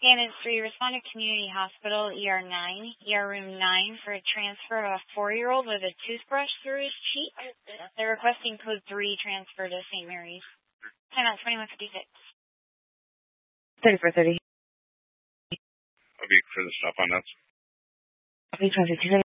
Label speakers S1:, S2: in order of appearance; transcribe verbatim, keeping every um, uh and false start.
S1: Cannon three, respond to Community Hospital, E R nine, E R room nine, for a transfer of a four-year-old with a toothbrush through his cheek. They're requesting code three transfer to Saint Mary's. Time out twenty-one fifty-six.
S2: thirty-four thirty.
S3: I'll be for the stop on that.
S2: I'll be twenty-two